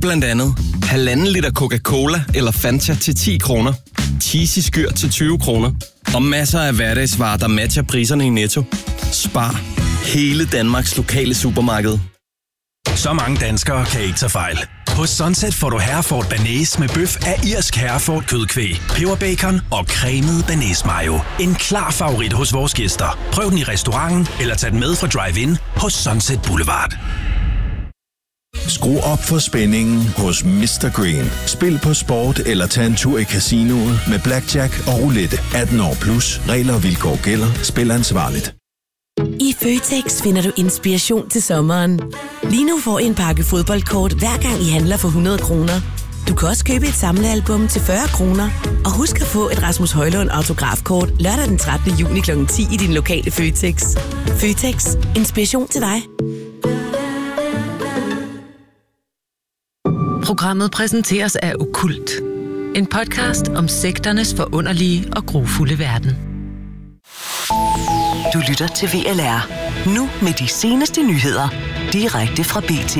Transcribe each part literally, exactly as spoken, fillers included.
blandt andet halvanden liter Coca-Cola eller Fanta til ti kroner, cheesy skyr til tyve kroner og masser af hverdagsvarer, der matcher priserne i Netto. Spar. Hele Danmarks lokale supermarked. Så mange danskere kan ikke tage fejl. Hos Sunset får du Hereford Bearnaise med bøf af irsk Hereford kødkvæg, peberbacon og cremet bearnaise mayo. En klar favorit hos vores gæster. Prøv den i restauranten eller tag den med fra drive-in hos Sunset Boulevard. Skru op for spændingen hos mister Green. Spil på sport eller tag en tur i casinoet med blackjack og roulette. atten år plus. Regler og vilkår gælder. Spil ansvarligt. I Føtex finder du inspiration til sommeren. Lige nu får I en pakke fodboldkort, hver gang I handler for hundrede kroner. Du kan også købe et samlealbum til fyrre kroner. Og husk at få et Rasmus Højlund autografkort lørdag den trettende juni klokken ti i din lokale Føtex. Føtex. Inspiration til dig. Programmet præsenteres af Okkult. En podcast om sekternes forunderlige og grufulde verden. Du lytter til V L R. Nu med de seneste nyheder. Direkte fra B T.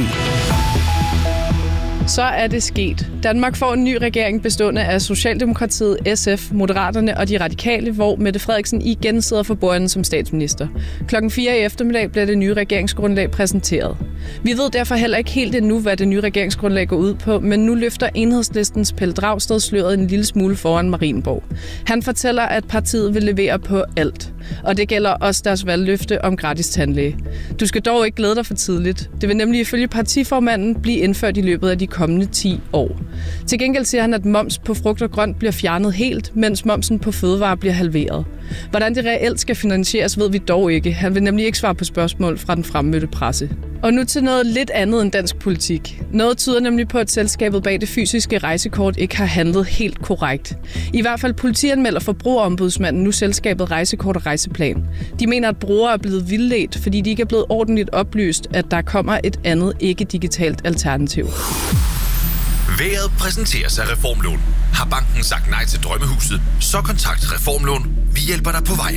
Så er det sket. Danmark får en ny regering bestående af Socialdemokratiet, S F, Moderaterne og de Radikale, hvor Mette Frederiksen igen sidder for bordenden som statsminister. Klokken fire i eftermiddag bliver det nye regeringsgrundlag præsenteret. Vi ved derfor heller ikke helt endnu, hvad det nye regeringsgrundlag går ud på, men nu løfter Enhedslistens Pelle Dragsted sløret en lille smule foran Marienborg. Han fortæller, at partiet vil levere på alt. Og det gælder også deres valgløfte om gratis tandlæge. Du skal dog ikke glæde dig for tidligt. Det vil nemlig ifølge partiformanden blive indført i løbet af de kommende ti år. Til gengæld siger han, at moms på frugt og grønt bliver fjernet helt, mens momsen på fødevarer bliver halveret. Hvordan det reelt skal finansieres, ved vi dog ikke. Han vil nemlig ikke svare på spørgsmål fra den fremmødte presse. Og nu til noget lidt andet end dansk politik. Noget tyder nemlig på, at selskabet bag det fysiske rejsekort ikke har handlet helt korrekt. I hvert fald politianmelder Forbrugerombudsmanden nu selskabet Rejsekort og Rejseplan. De mener, at brugere er blevet vildledt, fordi de ikke er blevet ordentligt oplyst, at der kommer et andet ikke-digitalt alternativ. Været præsenteres af Reformlån. Har banken sagt nej til drømmehuset, så kontakt Reformlån. Vi hjælper dig på vej.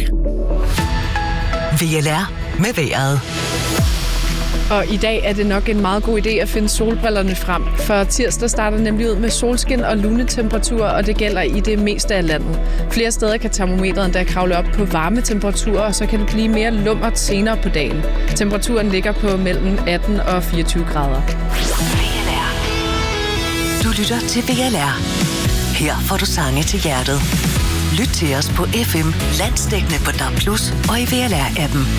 V L R med vejret. Og i dag er det nok en meget god idé at finde solbrillerne frem, for tirsdag starter nemlig ud med solskin og lunetemperaturer, og det gælder i det meste af landet. Flere steder kan termometeret endda kravle op på varme temperaturer, og så kan det blive mere lummert senere på dagen. Temperaturen ligger på mellem atten og fireogtyve grader. Du lytter til V L R. Her får du sange til hjertet. Lyt til os på F M, landsdækkende på D A B plus, og i V L R-appen.